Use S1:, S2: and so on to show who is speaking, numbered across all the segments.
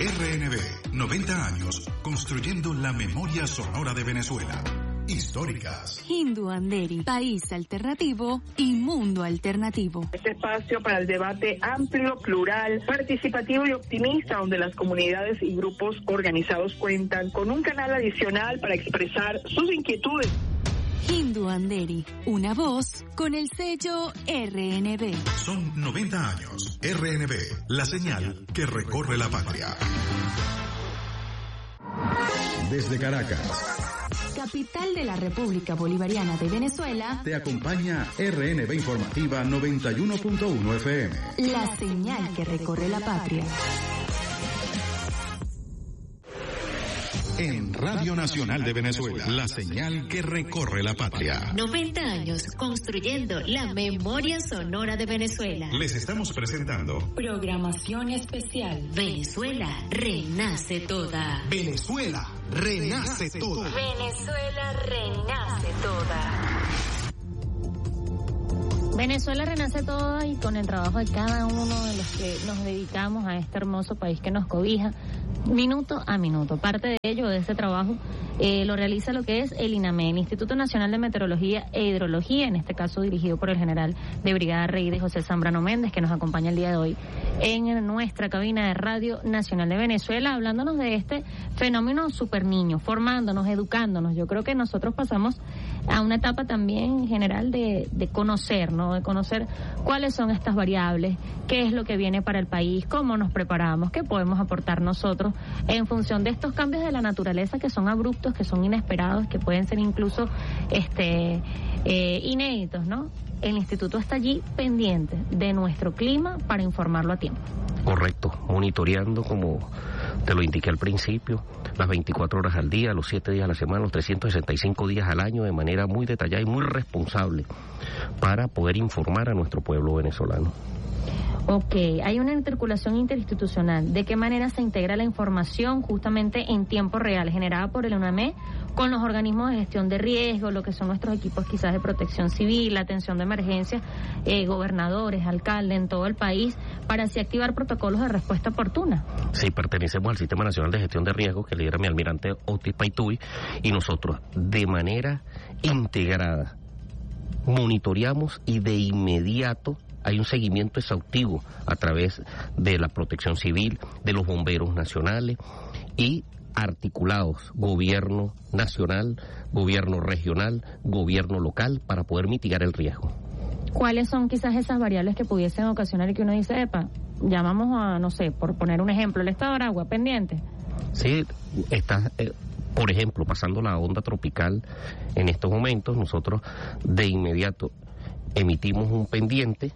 S1: RNB, 90 años construyendo la memoria sonora de Venezuela. Históricas.
S2: Hindu Anderi, país alternativo y mundo alternativo.
S3: Este espacio para el debate amplio, plural, participativo y optimista, donde las comunidades y grupos organizados cuentan con un canal adicional para expresar sus inquietudes.
S2: Hindu Anderi, una voz con el sello RNB.
S1: Son 90 años. RNB, la señal que recorre la patria. Desde Caracas,
S2: capital de la República Bolivariana de Venezuela,
S1: te acompaña RNB Informativa 91.1 FM.
S2: La señal que recorre la patria.
S1: En Radio Nacional de Venezuela, la señal que recorre la patria.
S4: 90 años construyendo la memoria sonora de Venezuela.
S1: Les estamos presentando
S2: programación especial.
S4: Venezuela renace toda.
S1: Venezuela renace toda.
S4: Venezuela renace toda.
S5: Venezuela renace toda, y con el trabajo de cada uno de los que nos dedicamos a este hermoso país que nos cobija, minuto a minuto. Parte de ello, de este trabajo, lo realiza lo que es el INAME, el Instituto Nacional de Meteorología e Hidrología, en este caso dirigido por el general de brigada Rey de José Zambrano Méndez, que nos acompaña el día de hoy en nuestra cabina de Radio Nacional de Venezuela, hablándonos de este fenómeno super niño, formándonos, educándonos. Yo creo que nosotros pasamos a una etapa también general de conocer, ¿no? De conocer cuáles son estas variables, qué es lo que viene para el país, cómo nos preparamos, qué podemos aportar nosotros en función de estos cambios de la naturaleza que son abruptos, que son inesperados, que pueden ser incluso inéditos, ¿no? El instituto está allí pendiente de nuestro clima para informarlo a tiempo.
S6: Correcto, monitoreando, como te lo indiqué al principio, las 24 horas al día, los 7 días a la semana, los 365 días al año, de manera muy detallada y muy responsable, para poder informar a nuestro pueblo venezolano.
S5: Ok, hay una interculación interinstitucional. ¿De qué manera se integra la información justamente en tiempo real, generada por el UNAME, con los organismos de gestión de riesgo, lo que son nuestros equipos quizás de protección civil, atención de emergencia, gobernadores, alcaldes en todo el país, para así activar protocolos de respuesta oportuna?
S6: Sí, pertenecemos al Sistema Nacional de Gestión de Riesgo, que lidera mi almirante Otis Paituy, y nosotros, de manera integrada, monitoreamos y de inmediato hay un seguimiento exhaustivo a través de la protección civil, de los bomberos nacionales y articulados, gobierno nacional, gobierno regional, gobierno local, para poder mitigar el riesgo.
S5: ¿Cuáles son quizás esas variables que pudiesen ocasionar y que uno dice, llamamos a, no sé, por poner un ejemplo, el estado de Aragua pendiente?
S6: Sí, está... por ejemplo, pasando la onda tropical en estos momentos, nosotros de inmediato emitimos un pendiente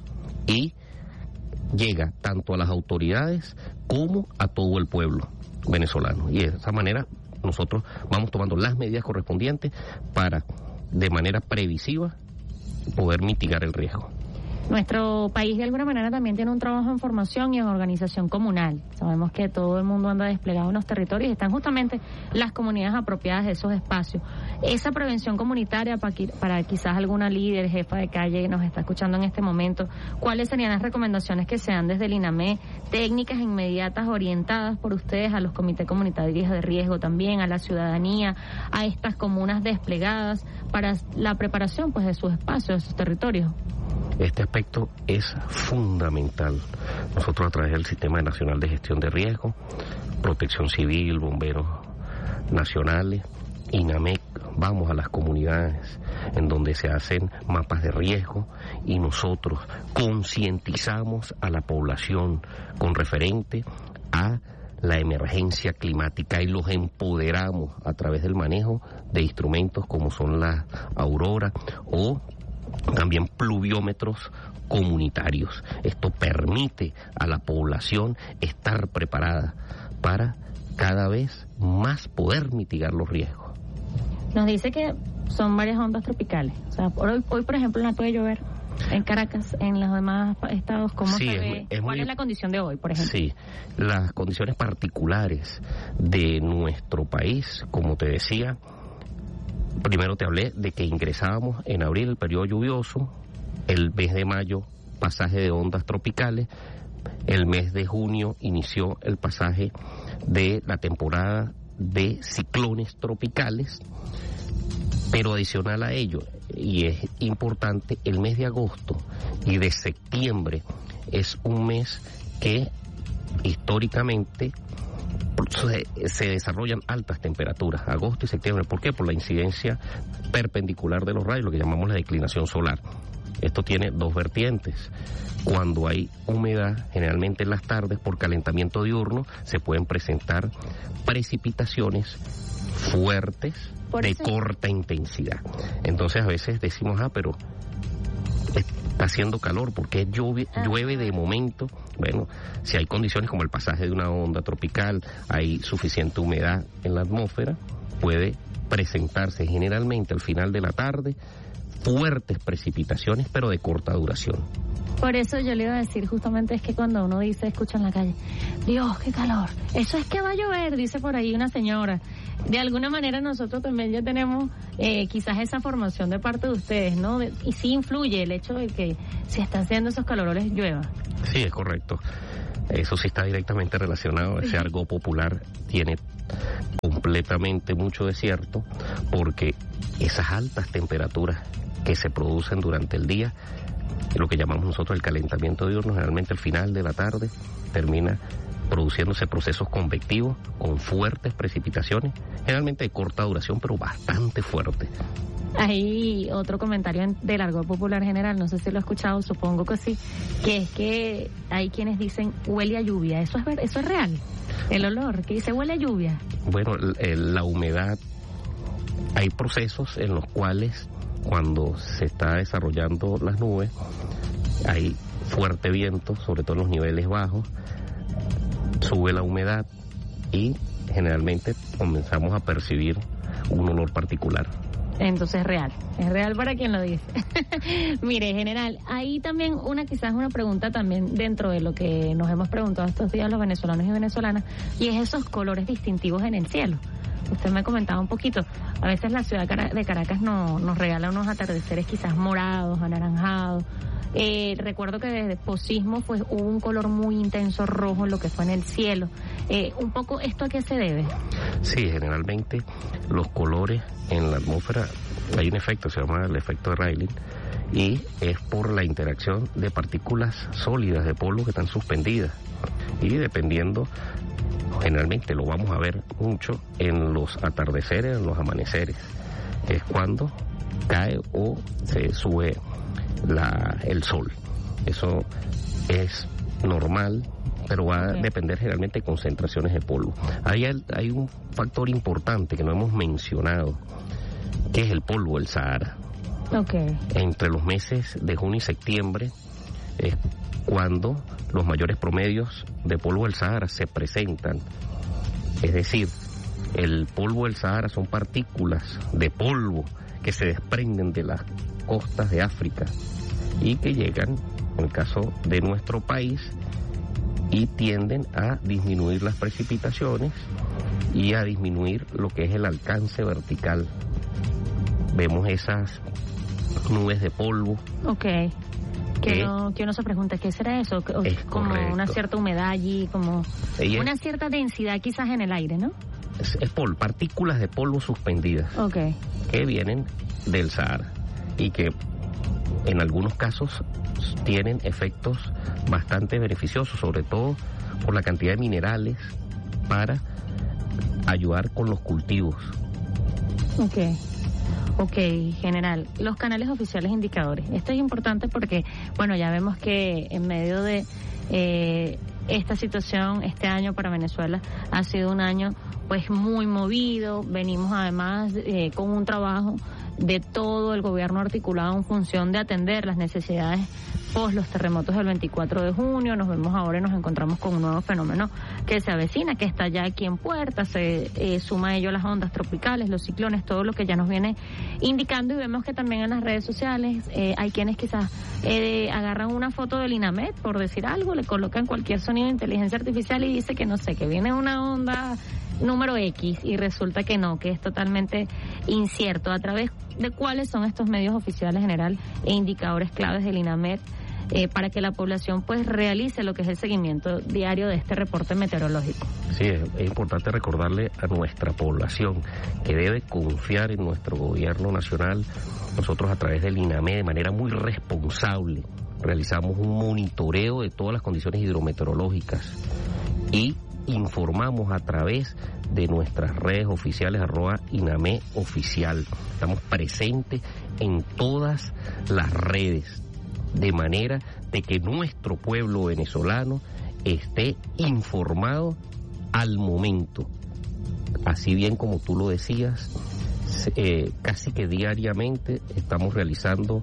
S6: y llega tanto a las autoridades como a todo el pueblo venezolano. Y de esa manera nosotros vamos tomando las medidas correspondientes para, de manera previsiva, poder mitigar el riesgo.
S5: Nuestro país de alguna manera también tiene un trabajo en formación y en organización comunal. Sabemos que todo el mundo anda desplegado en los territorios y están justamente las comunidades apropiadas de esos espacios. Esa prevención comunitaria para quizás alguna líder, jefa de calle que nos está escuchando en este momento, ¿cuáles serían las recomendaciones que se dan desde el INAME? Técnicas inmediatas orientadas por ustedes a los comités comunitarios de riesgo también, a la ciudadanía, a estas comunas desplegadas para la preparación pues de sus espacios, de sus territorios.
S6: Este aspecto es fundamental. Nosotros, a través del Sistema Nacional de Gestión de Riesgo, Protección Civil, bomberos nacionales, INAMEC, vamos a las comunidades en donde se hacen mapas de riesgo y nosotros concientizamos a la población con referente a la emergencia climática y los empoderamos a través del manejo de instrumentos como son las auroras o también pluviómetros comunitarios. Esto permite a la población estar preparada para cada vez más poder mitigar los riesgos.
S5: Nos dice que son varias ondas tropicales. O sea, hoy por ejemplo, no puede llover. En Caracas, en los demás estados, ¿cómo se ve? ¿Cuál es la condición de hoy, por ejemplo?
S6: Sí, las condiciones particulares de nuestro país, como te decía, primero te hablé de que ingresábamos en abril, el periodo lluvioso, el mes de mayo, pasaje de ondas tropicales, El mes de junio inició el pasaje de la temporada de ciclones tropicales, pero adicional a ello, y es importante, el mes de agosto y de septiembre es un mes que históricamente se desarrollan altas temperaturas, agosto y septiembre. ¿Por qué? Por la incidencia perpendicular de los rayos, lo que llamamos la declinación solar. Esto tiene dos vertientes. Cuando hay humedad, generalmente en las tardes, por calentamiento diurno, se pueden presentar precipitaciones fuertes de corta intensidad. Entonces a veces decimos, pero está haciendo calor, porque llueve de momento. Bueno, si hay condiciones como el pasaje de una onda tropical, hay suficiente humedad en la atmósfera, puede presentarse generalmente al final de la tarde fuertes precipitaciones, pero de corta duración.
S5: Por eso yo le iba a decir justamente, es que cuando uno escucha en la calle, Dios, qué calor, eso es que va a llover, dice por ahí una señora. De alguna manera nosotros también ya tenemos quizás esa formación de parte de ustedes, ¿no? Y sí influye el hecho de que si está haciendo esos calorones llueva. Sí,
S6: es correcto. Eso sí está directamente relacionado. Ese argot popular tiene completamente mucho de cierto, porque esas altas temperaturas que se producen durante el día, lo que llamamos nosotros el calentamiento diurno, generalmente al final de la tarde termina produciéndose procesos convectivos con fuertes precipitaciones, generalmente de corta duración, pero bastante fuertes.
S5: Hay otro comentario del argot popular general, no sé si lo he escuchado, supongo que sí, que es que hay quienes dicen huele a lluvia. ¿Eso es real? El olor que dice huele a lluvia.
S6: Bueno, la humedad, hay procesos en los cuales cuando se está desarrollando las nubes hay fuerte viento, sobre todo en los niveles bajos, sube la humedad y generalmente comenzamos a percibir un olor particular.
S5: Entonces es real para quien lo dice. Mire, general, ahí también quizás una pregunta también dentro de lo que nos hemos preguntado estos días los venezolanos y venezolanas, y es esos colores distintivos en el cielo. Usted me comentaba un poquito, a veces la ciudad de Caracas nos regala unos atardeceres quizás morados, anaranjados. Recuerdo que desde posismo hubo un color muy intenso rojo en lo que fue en el cielo. Un poco, ¿esto a qué se debe?
S6: Sí, generalmente los colores en la atmósfera, hay un efecto, se llama el efecto de Rayleigh, y es por la interacción de partículas sólidas de polvo que están suspendidas. Y dependiendo, generalmente lo vamos a ver mucho en los atardeceres, en los amaneceres, es cuando cae o se sube el sol. Eso es normal, pero va a depender generalmente de concentraciones de polvo. Hay un factor importante que no hemos mencionado, que es el polvo del Sahara. Entre los meses de junio y septiembre es cuando los mayores promedios de polvo del Sahara se presentan. Es decir, el polvo del Sahara son partículas de polvo que se desprenden de las costas de África y que llegan, en el caso de nuestro país, y tienden a disminuir las precipitaciones y a disminuir lo que es el alcance vertical. Vemos esas nubes de polvo.
S5: Que uno se pregunta, ¿qué será eso?
S6: Es
S5: como
S6: correcto.
S5: Una cierta humedad allí, como una cierta densidad quizás en el aire, ¿no?
S6: Es partículas de polvo suspendidas que vienen del Sahara y que en algunos casos tienen efectos bastante beneficiosos, sobre todo por la cantidad de minerales para ayudar con los cultivos.
S5: Ok, general, los canales oficiales indicadores. Esto es importante porque, bueno, ya vemos que en medio de esta situación, este año para Venezuela ha sido un año pues muy movido. Venimos además con un trabajo de todo el gobierno articulado en función de atender las necesidades post los terremotos del 24 de junio. Nos vemos ahora y nos encontramos con un nuevo fenómeno que se avecina, que está ya aquí en puerta. Se suma a ello las ondas tropicales, los ciclones, todo lo que ya nos viene indicando, y vemos que también en las redes sociales hay quienes quizás agarran una foto del INAMED, por decir algo, le colocan cualquier sonido de inteligencia artificial y dice que no sé, que viene una onda número X, y resulta que no, que es totalmente incierto. ¿A través de cuáles son estos medios oficiales, general, e indicadores claves del INAMED para que la población pues realice lo que es el seguimiento diario de este reporte meteorológico.
S6: Sí, es importante recordarle a nuestra población que debe confiar en nuestro gobierno nacional. Nosotros a través del INAME, de manera muy responsable, realizamos un monitoreo de todas las condiciones hidrometeorológicas y informamos a través de nuestras redes oficiales, @INAMEoficial. Estamos presentes en todas las redes, de manera de que nuestro pueblo venezolano esté informado al momento. Así bien como tú lo decías, casi que diariamente estamos realizando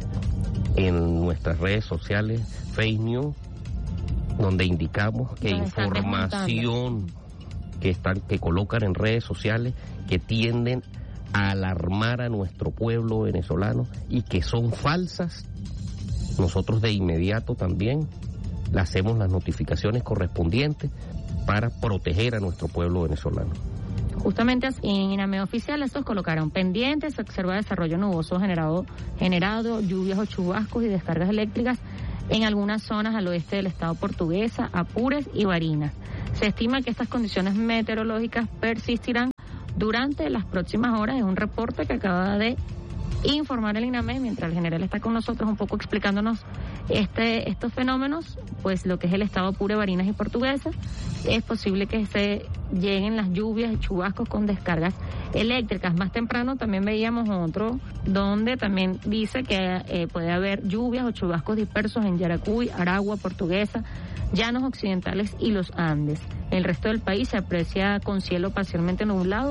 S6: en nuestras redes sociales fake news, donde indicamos que información que colocan en redes sociales que tienden a alarmar a nuestro pueblo venezolano y que son falsas, nosotros de inmediato también le hacemos las notificaciones correspondientes para proteger a nuestro pueblo venezolano.
S5: Justamente en INAME oficial estos colocaron pendientes, se observa desarrollo nuboso generado, lluvias o chubascos y descargas eléctricas en algunas zonas al oeste del estado Portuguesa, Apures y Barinas. Se estima que estas condiciones meteorológicas persistirán durante las próximas horas. Es un reporte que acaba de informar el INAME, mientras el general está con nosotros un poco explicándonos estos fenómenos, pues lo que es el estado Apure, Barinas y Portuguesa. Es posible que se lleguen las lluvias y chubascos con descargas eléctricas. Más temprano también veíamos otro donde también dice que puede haber lluvias o chubascos dispersos en Yaracuy, Aragua, Portuguesa, Llanos Occidentales y los Andes. El resto del país se aprecia con cielo parcialmente nublado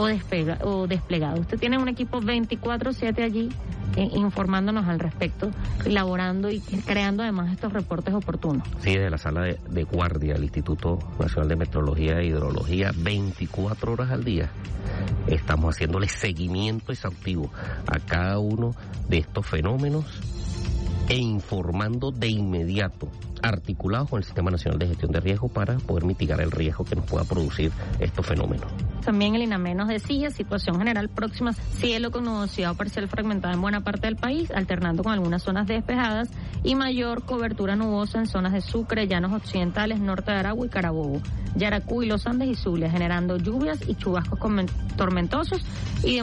S5: o desplegado. Usted tiene un equipo 24/7 allí informándonos al respecto, elaborando y creando además estos reportes oportunos.
S6: Sí, desde la sala de guardia del Instituto Nacional de Meteorología e Hidrología, 24 horas al día. Estamos haciéndole seguimiento exhaustivo a cada uno de estos fenómenos e informando de inmediato, articulados con el Sistema Nacional de Gestión de Riesgo para poder mitigar el riesgo que nos pueda producir estos fenómenos.
S5: También el INAME nos decía, situación general próxima, cielo con nubosidad parcial fragmentada en buena parte del país, alternando con algunas zonas despejadas y mayor cobertura nubosa en zonas de Sucre, Llanos Occidentales, norte de Aragua y Carabobo, Yaracuy, Los Andes y Zulia, generando lluvias y chubascos tormentosos y de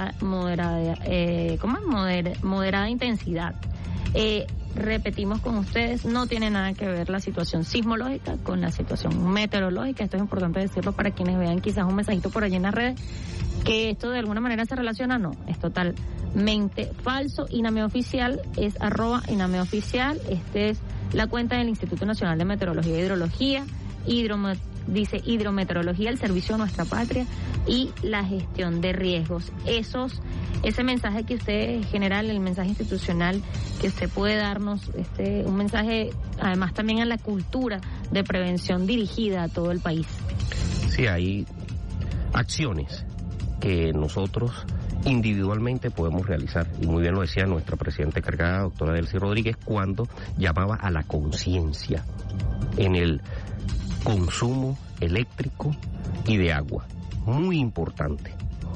S5: moderada intensidad. Repetimos con ustedes, no tiene nada que ver la situación sismológica con la situación meteorológica. Esto es importante decirlo para quienes vean quizás un mensajito por allí en las redes que esto de alguna manera se relaciona. No, es totalmente falso. INAME oficial es @INAMEoficial. Este es la cuenta del Instituto Nacional de Meteorología e Hidrología. Dice hidrometeorología, el servicio a nuestra patria y la gestión de riesgos. Ese mensaje que usted, general, el mensaje institucional que usted puede darnos, un mensaje además también a la cultura de prevención dirigida a todo el país.
S6: Sí, hay acciones que nosotros individualmente podemos realizar, y muy bien lo decía nuestra presidenta encargada, doctora Delcy Rodríguez, cuando llamaba a la conciencia en el consumo eléctrico y de agua. Muy importante.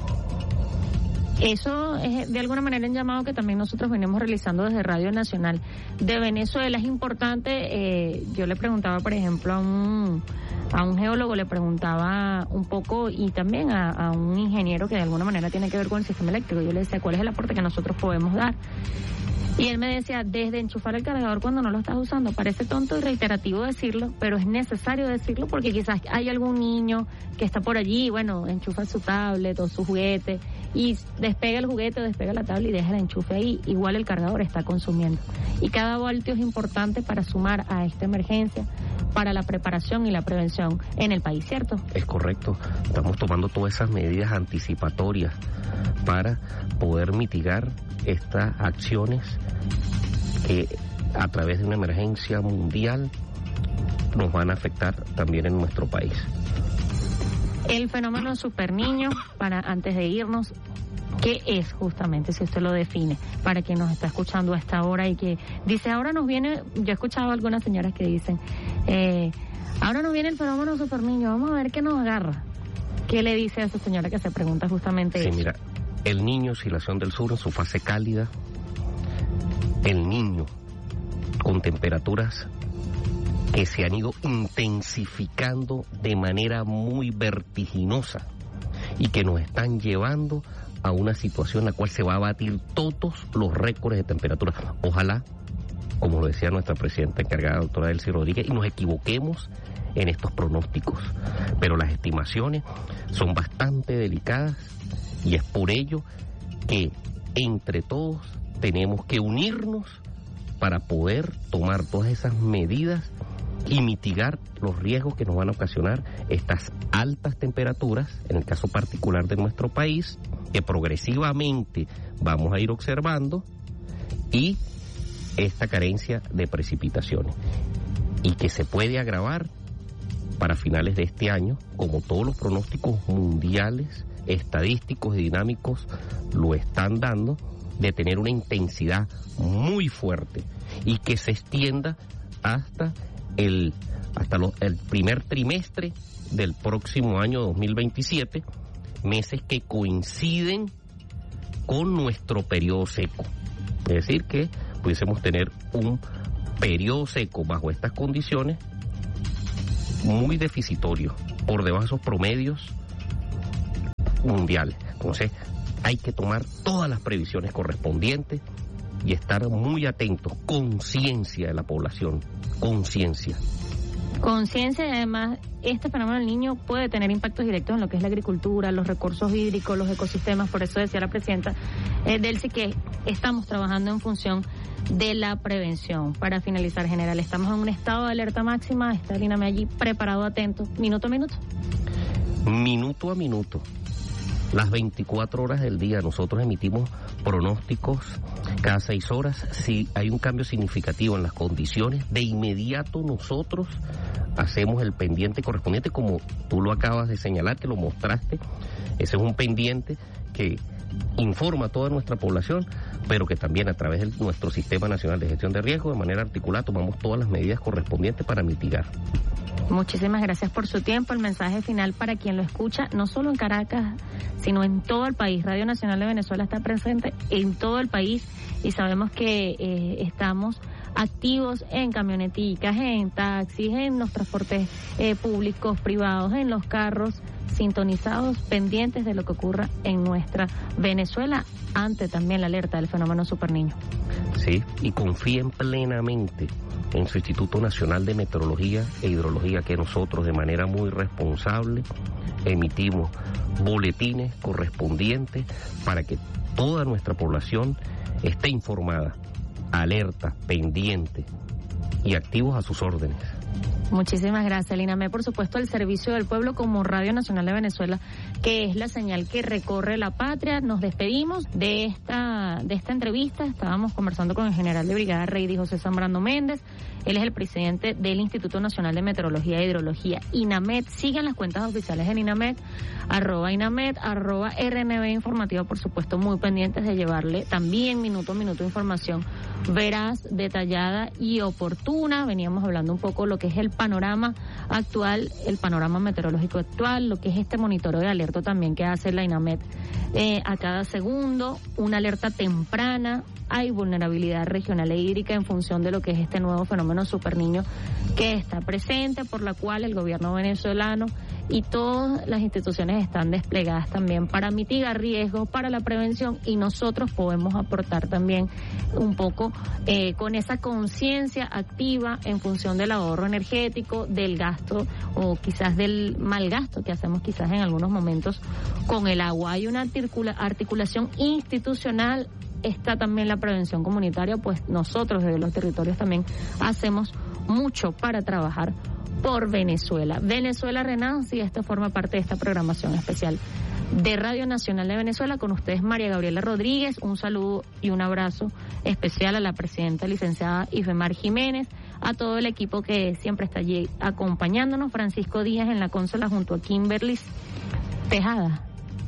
S5: Eso es de alguna manera un llamado que también nosotros venimos realizando desde Radio Nacional de Venezuela. Es importante, yo le preguntaba, por ejemplo, a un geólogo, le preguntaba un poco, y también a un ingeniero que de alguna manera tiene que ver con el sistema eléctrico. Yo le decía, ¿cuál es el aporte que nosotros podemos dar? Y él me decía, desde enchufar el cargador cuando no lo estás usando. Parece tonto y reiterativo decirlo, pero es necesario decirlo porque quizás hay algún niño que está por allí, bueno, enchufa su tablet o su juguete y despega el juguete o despega la tablet y deja el enchufe ahí. Igual el cargador está consumiendo. Y cada voltio es importante para sumar a esta emergencia, para la preparación y la prevención en el país, ¿cierto?
S6: Es correcto. Estamos tomando todas esas medidas anticipatorias para poder mitigar estas acciones que a través de una emergencia mundial nos van a afectar también en nuestro país.
S5: El fenómeno Super Niño, antes de irnos, ¿qué es justamente, si usted lo define, para quien nos está escuchando a esta hora y que dice, ahora nos viene, yo he escuchado a algunas señoras que dicen, ahora nos viene el fenómeno Super Niño, vamos a ver qué nos agarra? ¿Qué le dice a esa señora que se pregunta justamente eso?
S6: Sí, mira, el Niño, oscilación del sur en su fase cálida, el Niño con temperaturas que se han ido intensificando de manera muy vertiginosa y que nos están llevando a una situación en la cual se va a batir todos los récords de temperatura. Ojalá, como lo decía nuestra presidenta encargada, doctora Delcy Rodríguez, y nos equivoquemos en estos pronósticos, pero las estimaciones son bastante delicadas y es por ello que entre todos tenemos que unirnos para poder tomar todas esas medidas y mitigar los riesgos que nos van a ocasionar estas altas temperaturas, en el caso particular de nuestro país, que progresivamente vamos a ir observando, y esta carencia de precipitaciones, y que se puede agravar para finales de este año, como todos los pronósticos mundiales, estadísticos y dinámicos lo están dando, de tener una intensidad muy fuerte y que se extienda hasta el primer trimestre del próximo año 2027, meses que coinciden con nuestro periodo seco. Es decir, que pudiésemos tener un periodo seco bajo estas condiciones muy deficitorio, por debajo de esos promedios mundiales. Entonces, hay que tomar todas las previsiones correspondientes y estar muy atentos. Conciencia de la población, conciencia.
S5: Conciencia, y además este fenómeno del Niño puede tener impactos directos en lo que es la agricultura, los recursos hídricos, los ecosistemas. Por eso decía la presidenta Delcy que estamos trabajando en función de la prevención. Para finalizar, general, estamos en un estado de alerta máxima. Está el INAME allí preparado, atento, minuto a minuto.
S6: Minuto a minuto. Las 24 horas del día nosotros emitimos pronósticos cada 6 horas. Si hay un cambio significativo en las condiciones, de inmediato nosotros hacemos el pendiente correspondiente, como tú lo acabas de señalar, que lo mostraste. Ese es un pendiente que informa a toda nuestra población, pero que también a través de nuestro Sistema Nacional de Gestión de Riesgo, de manera articulada, tomamos todas las medidas correspondientes para mitigar.
S5: Muchísimas gracias por su tiempo. El mensaje final para quien lo escucha, no solo en Caracas, sino en todo el país. Radio Nacional de Venezuela está presente en todo el país y sabemos que estamos activos en camioneticas, en taxis, en los transportes públicos, privados, en los carros, sintonizados, pendientes de lo que ocurra en nuestra Venezuela, ante también la alerta del fenómeno Superniño.
S6: Sí, y confíen plenamente en su Instituto Nacional de Meteorología e Hidrología, que nosotros de manera muy responsable emitimos boletines correspondientes para que toda nuestra población esté informada, alerta, pendiente y activos a sus órdenes.
S5: Muchísimas gracias, el INAME, por supuesto, al servicio del pueblo como Radio Nacional de Venezuela, que es la señal que recorre la patria. Nos despedimos de esta entrevista. Estábamos conversando con el general de brigada Reidy José Zambrano Méndez. Él es el presidente del Instituto Nacional de Meteorología e Hidrología, INAMET. Sigan las cuentas oficiales en INAMET, @INAMET, @RNB Informativa, por supuesto, muy pendientes de llevarle también minuto a minuto información veraz, detallada y oportuna. Veníamos hablando un poco lo que es el panorama actual, el panorama meteorológico actual, lo que es este monitoreo de alerta también que hace la INAMET a cada segundo, una alerta temprana. Hay vulnerabilidad regional e hídrica en función de lo que es este nuevo fenómeno Superniño que está presente, por la cual el gobierno venezolano y todas las instituciones están desplegadas también para mitigar riesgos, para la prevención, y nosotros podemos aportar también un poco con esa conciencia activa en función del ahorro energético, del gasto o quizás del mal gasto que hacemos quizás en algunos momentos con el agua. Hay una articulación institucional. Está también la prevención comunitaria, pues nosotros desde los territorios también hacemos mucho para trabajar por Venezuela. Venezuela renace, y esto forma parte de esta programación especial de Radio Nacional de Venezuela. Con ustedes, María Gabriela Rodríguez. Un saludo y un abrazo especial a la presidenta licenciada Ifemar Jiménez, a todo el equipo que siempre está allí acompañándonos. Francisco Díaz en la consola junto a Kimberly Tejada,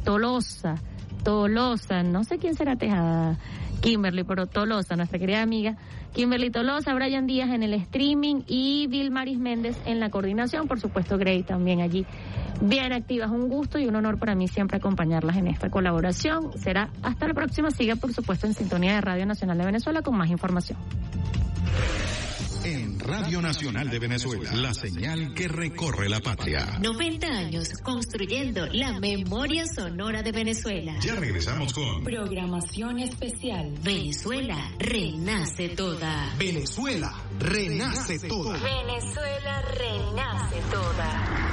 S5: Tolosa, no sé quién será Tejada, Kimberly, pero Tolosa, nuestra querida amiga Kimberly Tolosa, Brian Díaz en el streaming y Vilmaris Méndez en la coordinación, por supuesto Grey también allí bien activas. Un gusto y un honor para mí siempre acompañarlas en esta colaboración. Será hasta la próxima. Siga por supuesto en sintonía de Radio Nacional de Venezuela con más información.
S1: en Radio Nacional de Venezuela, la señal que recorre la patria.
S4: 90 años construyendo la memoria sonora de Venezuela.
S1: Ya regresamos con
S2: Programación especial.
S4: Venezuela renace toda.
S7: Venezuela renace toda.
S2: Venezuela renace toda.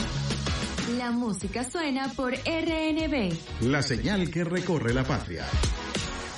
S2: La música suena por RNB.
S1: la señal que recorre la patria.